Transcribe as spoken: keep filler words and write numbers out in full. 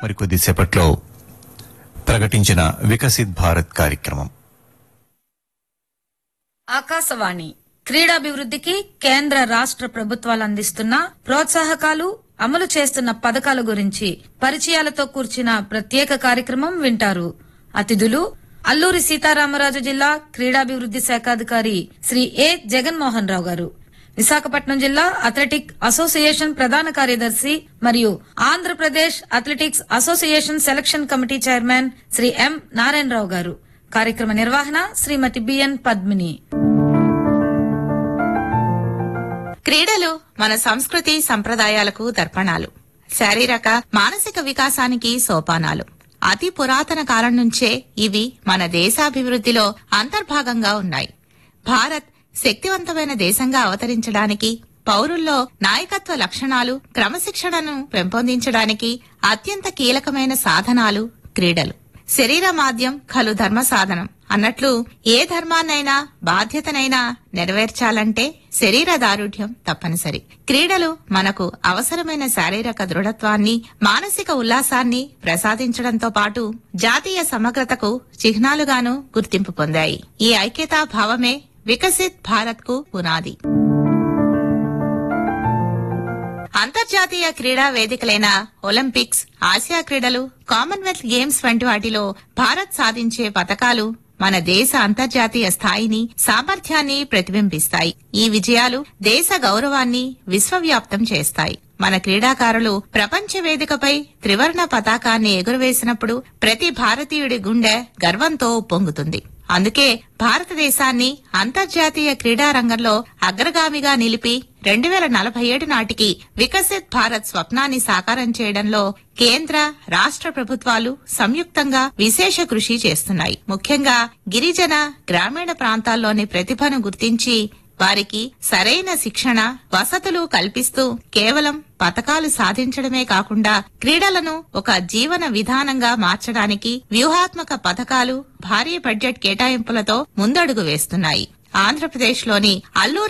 మరికొద్దిసేపట్లో ప్రకటించిన వికసిత్ భారత్ కార్యక్రమం. ఆకాశవాణి క్రీడాభివృద్ధికి కేంద్ర రాష్ట్ర ప్రభుత్వాలు అందిస్తున్న ప్రోత్సాహకాలు, అమలు చేస్తున్న పథకాల గురించి పరిచయాలతో కూర్చిన ప్రత్యేక కార్యక్రమం వింటారు. అతిథులు అల్లూరి సీతారామరాజు జిల్లా క్రీడాభివృద్ది శాఖాధికారి శ్రీ ఏ జగన్మోహన్ రావు గారు, విశాఖపట్నం జిల్లా అథ్లెటిక్ అసోసియేషన్ ప్రధాన కార్యదర్శి మరియు Andhra Pradesh athletics association selection committee chairman Shri ఎం నారాయణరావు గారు. కార్యక్రమ నిర్వహణ శ్రీమతి బిఎన్ పద్మిని. క్రీడలు మన సంస్కృతి సంప్రదాయాలకు దర్పణాలు, శారీరక మానసిక వికాసానికి సోపానాలు. అతి పురాతన కాలం నుంచే ఇవి మన దేశాభివృద్ధిలో అంతర్భాగంగా ఉన్నాయి. భారత్ శక్తివంతమైన దేశంగా అవతరించడానికి, పౌరుల్లో నాయకత్వ లక్షణాలు, క్రమశిక్షణను పెంపొందించడానికి అత్యంత కీలకమైన సాధనాలు క్రీడలు. శరీర మాధ్యం ఖలు ధర్మ సాధనం అన్నట్లు ఏ ధర్మాన్నైనా బాధ్యతనైనా నెరవేర్చాలంటే శరీర దారుఢ్యం తప్పనిసరి. క్రీడలు మనకు అవసరమైన శారీరక దృఢత్వాన్ని, మానసిక ఉల్లాసాన్ని ప్రసాదించడంతో పాటు జాతీయ సమగ్రతకు చిహ్నాలుగాను గుర్తింపు పొందాయి. ఈ ఐక్యతా భావమే వికసిత్ భారత్ కు పునాది. అంతర్జాతీయ క్రీడా వేదికలైన ఒలింపిక్స్, ఆసియా క్రీడలు, కామన్వెల్త్ గేమ్స్ వంటి వాటిలో భారత్ సాధించే పతకాలు మన దేశ అంతర్జాతీయ స్థాయిని, సామర్థ్యాన్ని ప్రతిబింబిస్తాయి. ఈ విజయాలు దేశ గౌరవాన్ని విశ్వవ్యాప్తం చేస్తాయి. మన క్రీడాకారులు ప్రపంచ వేదికపై త్రివర్ణ పతాకాన్ని ఎగురవేసినప్పుడు ప్రతి భారతీయుడి గుండె గర్వంతో ఉప్పొంగుతుంది. అందుకే భారతదేశాన్ని అంతర్జాతీయ క్రీడా రంగంలో అగ్రగామిగా నిలిపి రెండు వేల నలభై ఏడు నాటికి వికసిత్ భారత్ స్వప్నాన్ని సాకారం చేయడంలో కేంద్ర, రాష్ట్ర ప్రభుత్వాలు సంయుక్తంగా విశేష కృషి చేస్తున్నాయి. ముఖ్యంగా గిరిజన, గ్రామీణ ప్రాంతాల్లోని ప్రతిభను గుర్తించి వారికి సరైన శిక్షణ, వసతులు కల్పిస్తూ కేవలం పతకాలు సాధించడమే కాకుండా క్రీడలను ఒక జీవన విధానంగా మార్చడానికి వ్యూహాత్మక పథకాలు, భారీ బడ్జెట్ కేటాయింపులతో ముందడుగు వేస్తున్నాయి. ఆంధ్రప్రదేశ్లోని అల్లూరి